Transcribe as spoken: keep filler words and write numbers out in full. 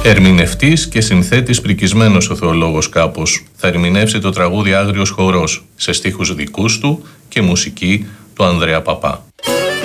Ερμηνευτής και συνθέτης πρικισμένος ο θεολόγος Κάπος θα ερμηνεύσει το τραγούδι «Άγριος χορός» σε στίχους δικούς του και μουσική του Ανδρέα Παπά.